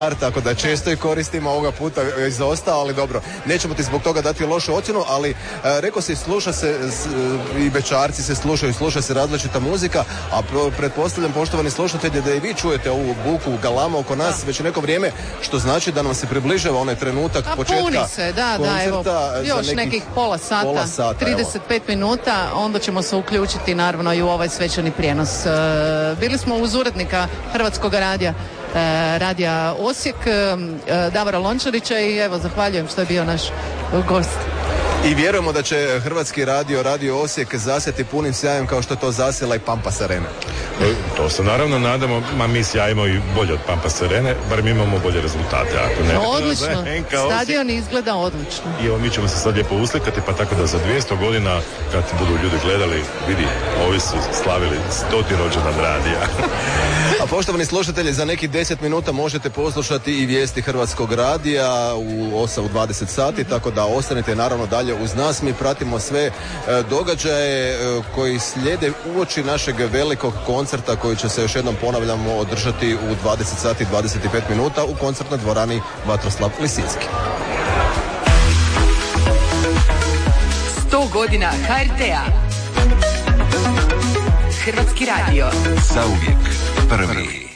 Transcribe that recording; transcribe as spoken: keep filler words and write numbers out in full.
tako da često i koristimo, ovoga puta je izostao, ali dobro, nećemo ti zbog toga dati lošu ocjenu, ali e, rekao si, sluša se s, i Bečarci se slušaju, sluša se različita muzika, a pretpostavljam, poštovani slušatelji, da i vi čujete ovu buku galama oko nas da. Već neko vrijeme, što znači da nam se približava onaj trenutak a, početka puni se, da, da, evo, još nekih, nekih pola sata, pola sata trideset pet evo. Minuta, onda ćemo se uključiti naravno i u ovaj svečani prijenos. E, bili smo uz urednika Hrvatskog radija Radija Osijek, Davora Lončarića, i evo, zahvaljujem što je bio naš gost. I vjerujemo da će Hrvatski radio, Radio Osijek zasjeti punim sjajem kao što to zasjela i Pampas Arena. To se naravno nadamo, ma mi sjajimo i bolje od Pampas Arene, bar mi imamo bolje rezultate. Ako ne, odlično, stadion izgleda odlično. I evo, mi ćemo se sad lijepo uslikati, pa tako da za dvjesto godina, kad budu ljudi gledali, vidi, ovi su slavili stoti rođendan radija. A poštovani slušatelji, za nekih deset minuta možete poslušati i vijesti Hrvatskog radija u osam u dvadeset sati, tako da ostanite naravno dalje uz nas. Mi pratimo sve e, događaje e, koji slijede uoči našeg velikog koncerta koji će se, još jednom ponavljamo, održati u dvadeset sati i dvadeset pet minuta u koncertnoj dvorani Vatroslav Lisinski. sto godina ha er te-a. Hrvatski radio. Zauvijek prvi.